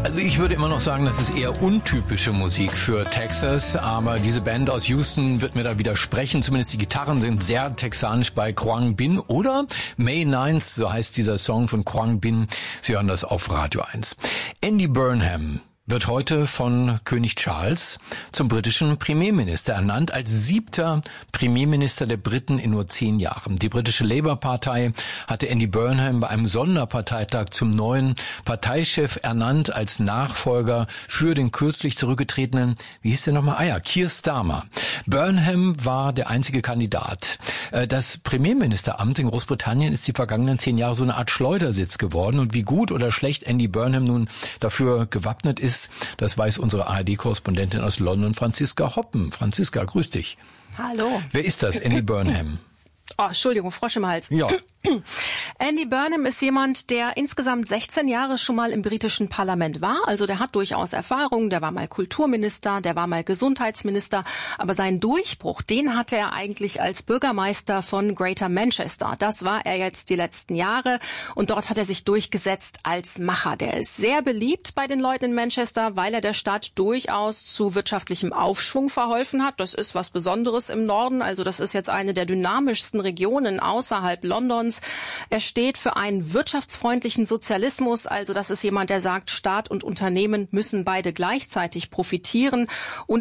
Also ich würde immer noch sagen, das ist eher untypische Musik für Texas, aber diese Band aus Houston wird mir da widersprechen. Zumindest die Gitarren sind sehr texanisch bei Quang Binh oder May 9th, so heißt dieser Song von Quang Binh. Sie hören das auf Radio 1. Andy Burnham wird heute von König Charles zum britischen Premierminister ernannt, als 7. Premierminister der Briten in nur 10 Jahren. Die britische Labour-Partei hatte Andy Burnham bei einem Sonderparteitag zum neuen Parteichef ernannt, als Nachfolger für den kürzlich zurückgetretenen, wie hieß der nochmal? Keir Starmer. Burnham war der einzige Kandidat. Das Premierministeramt in Großbritannien ist die vergangenen 10 Jahre so eine Art Schleudersitz geworden. Und wie gut oder schlecht Andy Burnham nun dafür gewappnet ist, das weiß unsere ARD-Korrespondentin aus London, Franziska Hoppen. Franziska, grüß dich. Hallo. Wer ist das, Andy Burnham? Oh, Entschuldigung, Frosch im Hals. Ja. Andy Burnham ist jemand, der insgesamt 16 Jahre schon mal im britischen Parlament war. Also der hat durchaus Erfahrung. Der war mal Kulturminister, der war mal Gesundheitsminister. Aber seinen Durchbruch, den hatte er eigentlich als Bürgermeister von Greater Manchester. Das war er jetzt die letzten Jahre. Und dort hat er sich durchgesetzt als Macher. Der ist sehr beliebt bei den Leuten in Manchester, weil er der Stadt durchaus zu wirtschaftlichem Aufschwung verholfen hat. Das ist was Besonderes im Norden. Also das ist jetzt eine der dynamischsten Regionen außerhalb Londons. Er steht für einen wirtschaftsfreundlichen Sozialismus, also das ist jemand, der sagt, Staat und Unternehmen müssen beide gleichzeitig profitieren. Und